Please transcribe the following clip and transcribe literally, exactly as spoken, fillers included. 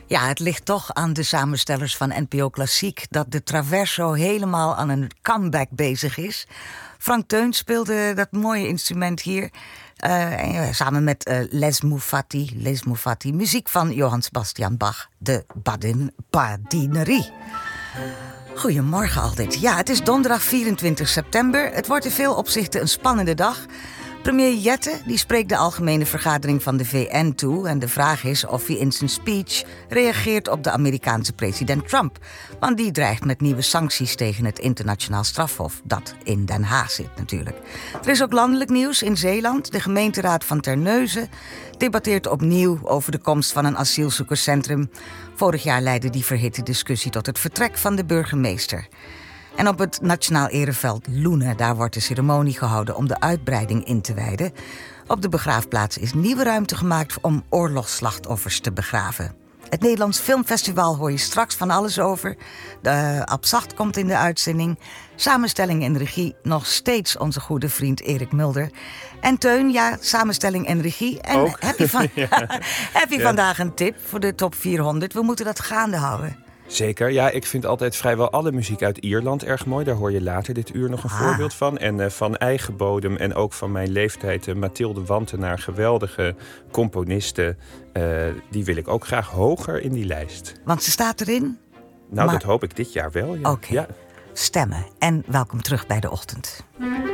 Ja, het ligt toch aan de samenstellers van N P O Klassiek dat de Traverso helemaal aan een comeback bezig is. Frank Teun speelde dat mooie instrument hier. Uh, en, uh, samen met uh, Les Moufati, Les Moufati, muziek van Johann Sebastian Bach, de Badin, Badinerie. Goedemorgen altijd. Ja, het is donderdag vierentwintig september. Het wordt in veel opzichten een spannende dag. Premier Jette die spreekt de algemene vergadering van de V N toe. En de vraag is of hij in zijn speech reageert op de Amerikaanse president Trump. Want die dreigt met nieuwe sancties tegen het internationaal strafhof. Dat in Den Haag zit natuurlijk. Er is ook landelijk nieuws in Zeeland. De gemeenteraad van Terneuzen debatteert opnieuw over de komst van een asielzoekerscentrum. Vorig jaar leidde die verhitte discussie tot het vertrek van de burgemeester. En op het Nationaal Ereveld Loenen, daar wordt de ceremonie gehouden om de uitbreiding in te wijden. Op de begraafplaats is nieuwe ruimte gemaakt om oorlogsslachtoffers te begraven. Het Nederlands Filmfestival hoor je straks van alles over. De Abzacht komt in de uitzending. Samenstelling en regie nog steeds onze goede vriend Erik Mulder. En Teun, ja, samenstelling en regie. En Ook. heb je, van, ja. heb je ja. vandaag een tip voor de top vierhonderd? We moeten dat gaande houden. Zeker, ja, ik vind altijd vrijwel alle muziek uit Ierland erg mooi. Daar hoor je later dit uur nog een Ah. voorbeeld van. En uh, van eigen bodem en ook van mijn leeftijd, uh, Mathilde Wantenaar, geweldige componiste. Uh, die wil ik ook graag hoger in die lijst. Want ze staat erin? Nou, maar... dat hoop ik dit jaar wel, ja. Oké, okay. ja. Stemmen en welkom terug bij De Ochtend.